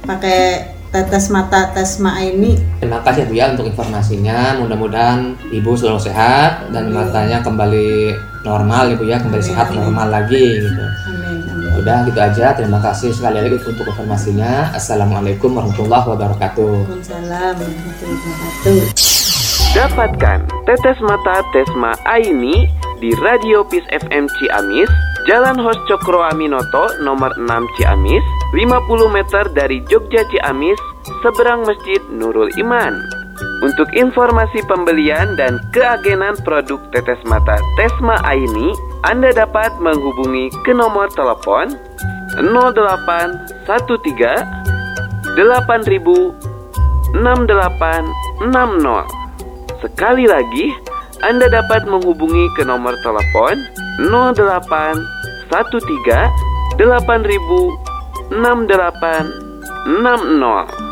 pakai tetes mata Tesma Aini. Terima kasih Bu ya untuk informasinya. Mudah-mudahan Ibu selalu sehat dan matanya kembali normal Ibu ya, kembali sehat normal lagi gitu. Amin. Udah gitu aja. Terima kasih sekali lagi untuk informasinya. Assalamualaikum warahmatullahi wabarakatuh. Waalaikumsalam warahmatullahi wabarakatuh. Dapatkan tetes mata Tesma Aini di Radio Peace FM Ciamis, Jalan Hos Cokro Aminoto nomor 6 Ciamis, 50 meter dari Jogja Ciamis, seberang Masjid Nurul Iman. Untuk informasi pembelian dan keagenan produk tetes mata Tesma Aini, Anda dapat menghubungi ke nomor telepon 0813 8000 6860. Sekali lagi, Anda dapat menghubungi ke nomor telepon 0813 8000 6860.